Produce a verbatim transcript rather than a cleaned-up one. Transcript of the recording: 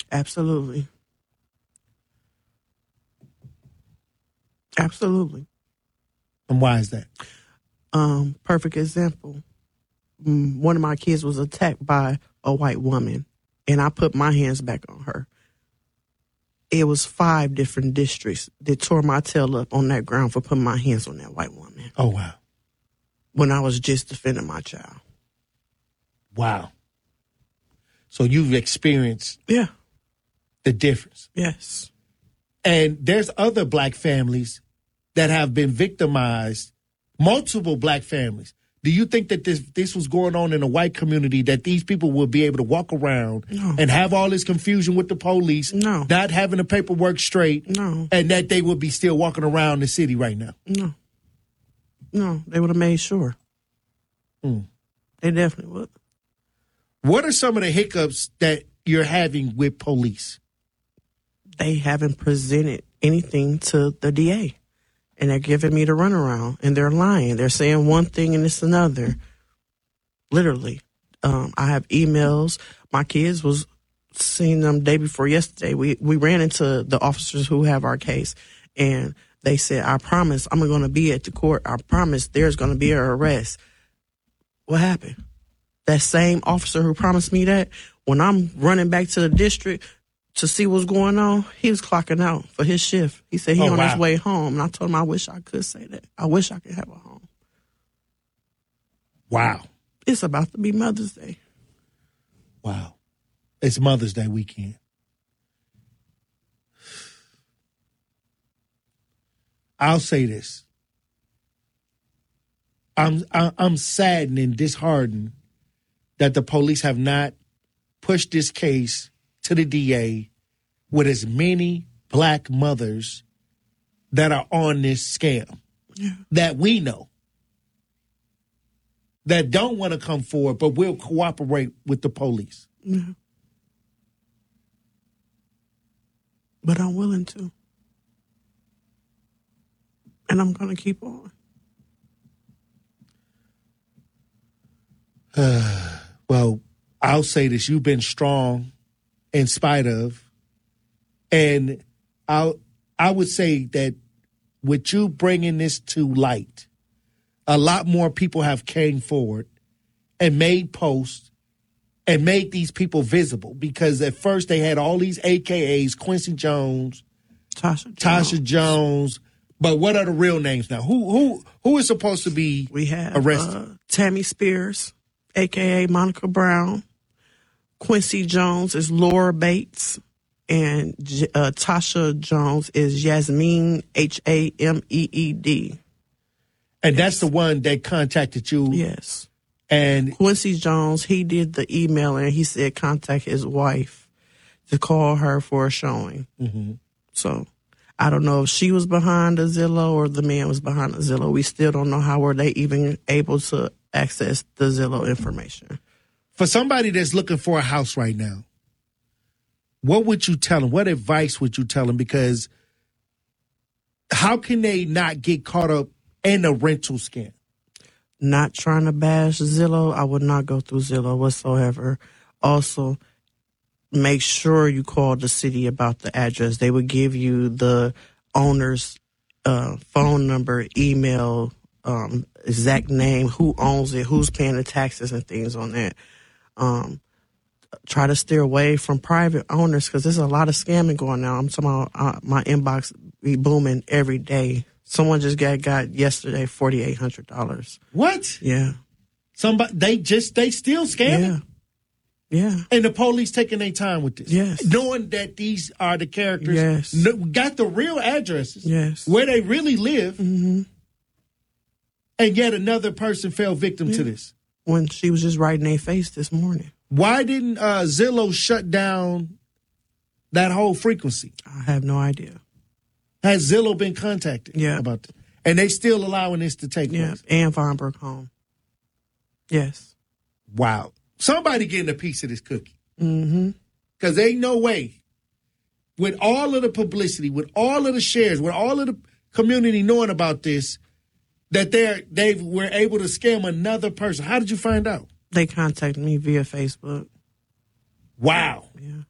Absolutely. Absolutely. And why is that? Um, perfect example. Mm, One of my kids was attacked by a white woman, and I put my hands back on her. It was five different districts that tore my tail up on that ground for putting my hands on that white woman Oh, wow. when I was just defending my child. Wow. So you've experienced Yeah. the difference. Yes. And there's other black families that have been victimized, multiple black families. Do you think that this this was going on in a white community, that these people would be able to walk around No. and have all this confusion with the police, No. not having the paperwork straight, No. and that they would be still walking around the city right now? No. No. They would have made sure. Mm. They definitely would. What are some of the hiccups that you're having with police? They haven't presented anything to the D A. And they're giving me the runaround, and they're lying. They're saying one thing and it's another. Literally. Um, I have emails. My kids was seeing them day before yesterday. We we ran into the officers who have our case, and they said, I promise I'm going to be at the court. I promise there's going to be an arrest. What happened? That same officer who promised me that, when I'm running back to the district to see what's going on, he was clocking out for his shift. He said he Oh, on wow. his way home. And I told him I wish I could say that. I wish I could have a home. Wow. It's about to be Mother's Day. Wow. It's Mother's Day weekend. I'll say this. I'm I- I'm saddened and disheartened that the police have not pushed this case to the D A with as many black mothers that are on this scam Yeah. that we know, that don't want to come forward but will cooperate with the police. Yeah. But I'm willing to. And I'm going to keep on. Well, I'll say this. You've been strong in spite of. And I I would say that with you bringing this to light, a lot more people have came forward and made posts and made these people visible, because at first they had all these A K As, Quincy Jones, Tasha Jones. Tasha Jones. But what are the real names now? Who who who is supposed to be We have arrested? uh, Tammy Spears, a k a. Monica Brown. Quincy Jones is Laura Bates. And uh, Tasha Jones is Yasmin, H A M E E D. And that's the one that contacted you. Yes. And Quincy Jones, he did the email, and he said contact his wife to call her for a showing. mm-hmm. So I don't know if she was behind the Zillow or the man was behind the Zillow. We still don't know how were they even able to access the Zillow information. For somebody that's looking for a house right now, what would you tell them? What advice would you tell them? Because how can they not get caught up in a rental scam? Not trying to bash Zillow. I would not go through Zillow whatsoever. Also, make sure you call the city about the address. They would give you the owner's uh, phone number, email, um, exact name, who owns it, who's paying the taxes and things on that. Um, try to steer away from private owners, because there's a lot of scamming going on. I'm talking about uh, my inbox be booming every day. Someone just got got yesterday four thousand eight hundred dollars. What? Yeah. Somebody they just they still scamming? Yeah. Yeah. And the police taking their time with this. Yes. Knowing that these are the characters. Yes. No, got the real addresses. Yes. Where they really live. Mm-hmm. And yet another person fell victim Yeah. to this. When she was just right in their face this morning. Why didn't uh, Zillow shut down that whole frequency? I have no idea. Has Zillow been contacted Yeah. about this? And they still allowing this to take Yeah. place? And Feinberg home. Yes. Wow. Somebody getting a piece of this cookie. Mm-hmm. Because ain't no way, with all of the publicity, with all of the shares, with all of the community knowing about this, that they're, they were able to scam another person. How did you find out? They contacted me via Facebook. Wow. Yeah.